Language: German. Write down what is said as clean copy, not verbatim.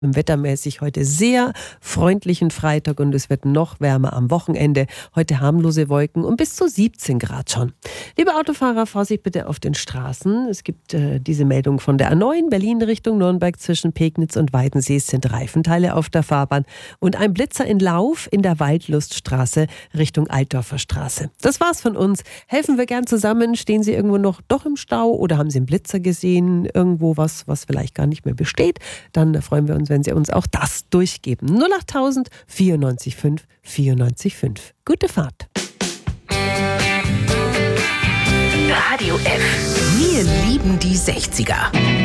Wettermäßig heute sehr freundlichen Freitag und es wird noch wärmer am Wochenende. Heute harmlose Wolken und bis zu 17 Grad schon. Liebe Autofahrer, Vorsicht bitte auf den Straßen. Es gibt diese Meldung von der A9 Berlin Richtung Nürnberg zwischen Pegnitz und Weidensee. Es sind Reifenteile auf der Fahrbahn und ein Blitzer in Lauf in der Waldluststraße Richtung Altdorfer Straße. Das war's von uns. Helfen wir gern zusammen. Stehen Sie irgendwo noch doch im Stau oder haben Sie einen Blitzer gesehen? Irgendwo was vielleicht gar nicht mehr besteht? Dann freuen wir uns, wenn Sie uns auch das durchgeben. 08000 94 5 94 5. Gute Fahrt. Radio F. Wir lieben die 60er.